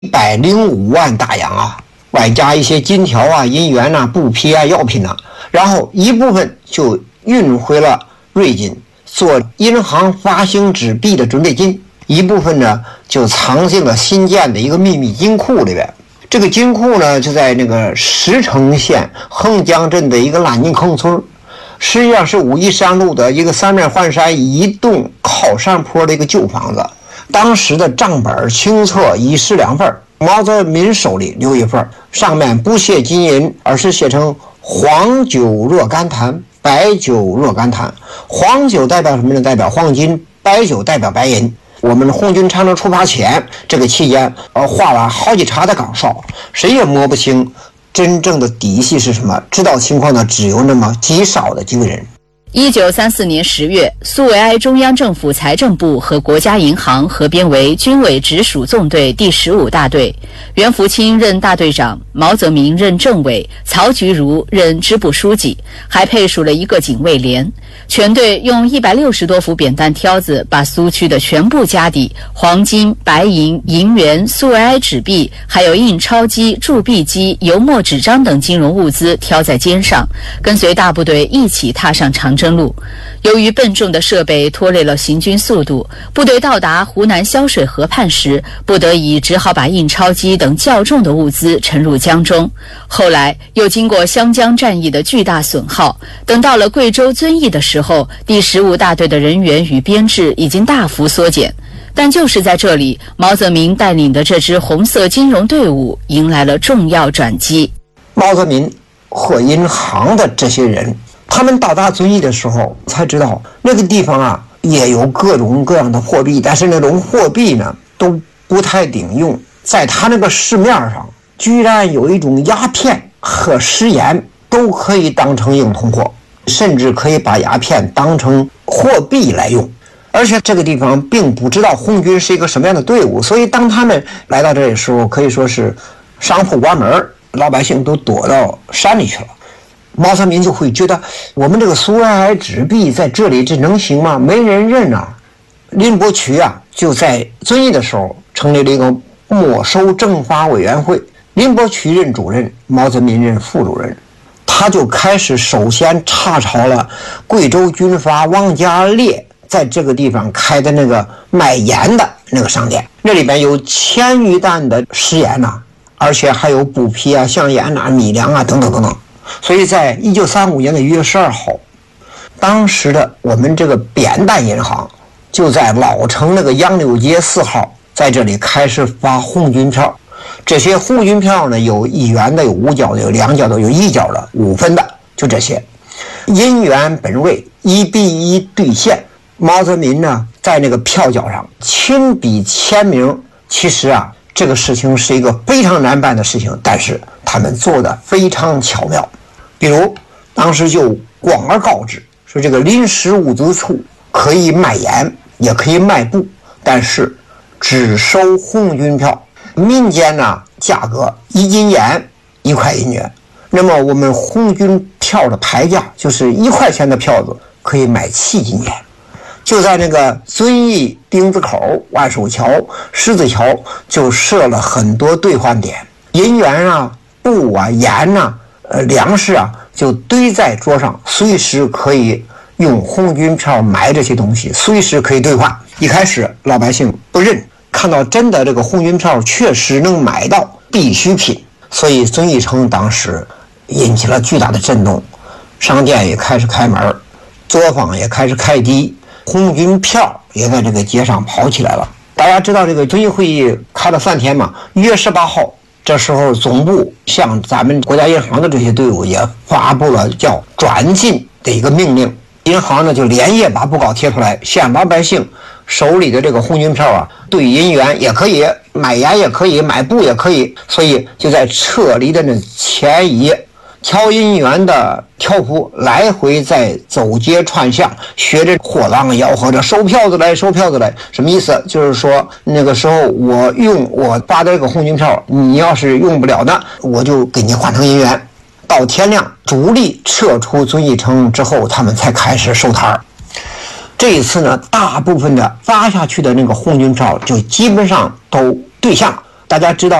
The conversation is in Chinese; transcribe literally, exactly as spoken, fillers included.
一百零五万大洋啊，外加一些金条啊、银元啊、布匹啊、药品啊，然后一部分就运回了瑞金做银行发行纸币的准备金，一部分呢就藏进了新建的一个秘密金库里边。这个金库呢就在那个石城县横江镇的一个蓝金坑村，实际上是武夷山路的一个三面环山一栋靠山坡的一个旧房子。当时的账本清册一式两份，毛泽民手里留一份，上面不写金银，而是写成黄酒若干坛，白酒若干坛。黄酒代表什么呢？代表黄金，白酒代表白银。我们红军长征出发前这个期间，呃，画了好几茬的岗哨，谁也摸不清真正的底细是什么。知道情况的只有那么极少的几个人。 一九三四年十月，苏维埃中央政府财政部和国家银行合编为军委直属纵队第十五大队，袁福清任大队长，毛泽民任政委，曹菊如任支部书记，还配属了一个警卫连。全队用一百六十多副扁担挑子，把苏区的全部家底——黄金、白银、银元、苏维埃纸币，还有印钞机、铸币机、油墨纸张等金融物资挑在肩上，跟随大部队一起踏上长征路。由于笨重的设备拖累了行军速度，部队到达湖南潇水河畔时，不得已只好把印钞机等较重的物资沉入江中。后来又经过湘江战役的巨大损耗，等到了贵州遵义的时候，第十五大队的人员与编制已经大幅缩减。但就是在这里，毛泽民带领的这支红色金融队伍迎来了重要转机。 毛泽民和银行的这些人，他们到达遵义的时候才知道，那个地方啊也有各种各样的货币，但是那种货币呢都不太顶用。在他那个市面上，居然有一种鸦片和食盐都可以当成硬通货，甚至可以把鸦片当成货币来用。而且这个地方并不知道红军是一个什么样的队伍，所以当他们来到这里的时候，可以说是商铺关门，老百姓都躲到山里去了。毛泽民就会觉得，我们这个苏维埃纸币在这里这能行吗？没人认啊。林伯渠啊就在遵义的时候成立了一个没收政法委员会，林伯渠任主任，毛泽民任副主任。他就开始首先查抄了贵州军阀王家烈在这个地方开的那个卖盐的那个商店，那里边有千余担的食盐呐、啊，而且还有布匹啊、香烟啊、米粮啊等等等等。所以在一九三五年的一月十二号，当时的我们这个扁担银行就在老城那个杨柳街四号，在这里开始发红军票。这些红军票呢，有一元的，有五角的，有两角的，有一角的，五分的，就这些。银元本位一比一兑现。毛泽民呢，在那个票角上亲笔签名。其实啊，这个事情是一个非常难办的事情，但是他们做的非常巧妙。比如当时就广而告之，说这个临时物资处可以卖盐，也可以卖布，但是只收红军票。民间呢，价格一斤盐一块银元，那么我们红军票的牌价就是一块钱的票子可以买七斤盐。就在那个遵义丁字口、万寿桥、狮子桥就设了很多兑换点，银元啊、布啊、盐啊、呃粮食啊就堆在桌上，随时可以用红军票买这些东西，随时可以兑换。一开始老百姓不认，看到真的这个红军票确实能买到必需品，所以遵义城当时引起了巨大的震动，商店也开始开门，作坊也开始开低，红军票也在这个街上跑起来了。大家知道这个遵义会议开了三天嘛，一月十八号，这时候总部向咱们国家银行的这些队伍也发布了叫转进的一个命令，银行呢就连夜把布告贴出来，向老百姓手里的这个红军票啊，兑银元也可以，买盐也可以，买布也可以。所以就在撤离的那前一夜，挑银元的挑夫来回在走街串巷，学着货郎吆喝着收票子来收票子来。什么意思？就是说那个时候我用我发的这个红军票，你要是用不了呢，我就给你换成银元。到天亮，主力撤出遵义城之后，他们才开始收摊儿。这一次呢，大部分的发下去的那个红军票就基本上都兑现了。 大家知道